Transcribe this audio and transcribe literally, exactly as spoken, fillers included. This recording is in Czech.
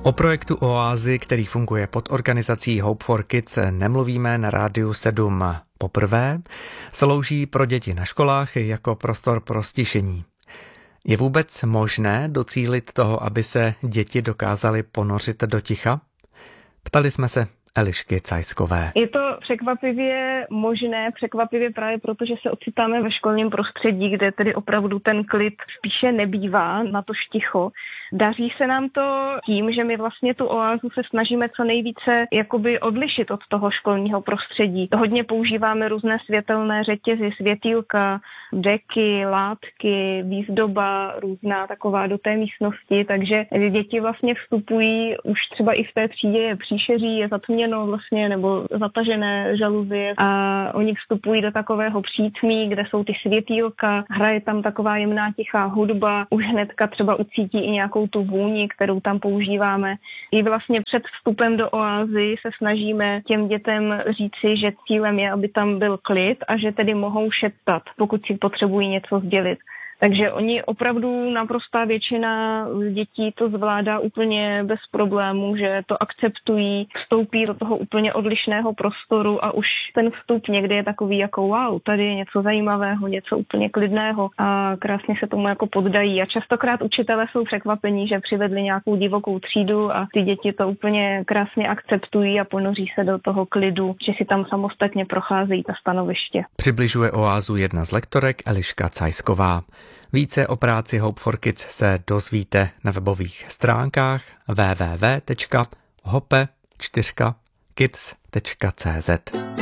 O projektu Oázy, který funguje pod organizací Hope for Kids, nemluvíme na Rádiu sedm poprvé. Slouží pro děti na školách jako prostor pro stišení. Je vůbec možné docílit toho, aby se děti dokázaly ponořit do ticha? Ptali jsme se Elišky Cajskové. Je to překvapivě možné, překvapivě právě proto, že se ocitáme ve školním prostředí, kde tedy opravdu ten klid spíše nebývá, na to ticho. Daří se nám to tím, že my vlastně tu oázu se snažíme co nejvíce jakoby odlišit od toho školního prostředí. Hodně používáme různé světelné řetězy, světýlka, deky, látky, výzdoba různá taková do té místnosti, takže děti vlastně vstupují, už třeba i v té třídě je příšeří, je zatměno vlastně nebo zatažené žaluzie a oni vstupují do takového přítmí, kde jsou ty světýlka, hraje tam taková jemná tichá hudba, už hnedka třeba ucítí i nějakou tu vůni, kterou tam používáme. I vlastně před vstupem do oázy se snažíme těm dětem říci, že cílem je, aby tam byl klid a že tedy mohou šeptat, pokud si potřebují něco sdělit. Takže oni opravdu naprostá většina dětí to zvládá úplně bez problémů, že to akceptují, vstoupí do toho úplně odlišného prostoru a už ten vstup někdy je takový jako wow, tady je něco zajímavého, něco úplně klidného a krásně se tomu jako poddají. A častokrát učitelé jsou překvapení, že přivedli nějakou divokou třídu a ty děti to úplně krásně akceptují a ponoří se do toho klidu, že si tam samostatně procházejí ta stanoviště. Přibližuje oázu jedna z lektorek Eliška Cajsková. Více o práci Hope for Kids se dozvíte na webových stránkách w w w tečka hope čtyři kids tečka c z.